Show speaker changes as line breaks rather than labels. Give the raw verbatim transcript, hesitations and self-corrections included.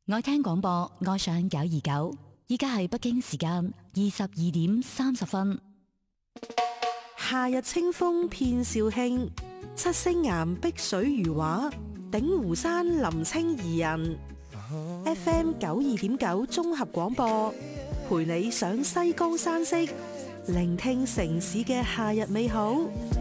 愛聽廣播，愛上九二九。依家係北京時間二十二點三十分。
夏日清風遍肇慶，七星岩碧水如畫，鼎湖山林清宜人。F M 九二點九綜合廣播，陪你上西江山色，聆聽城市嘅夏日美好。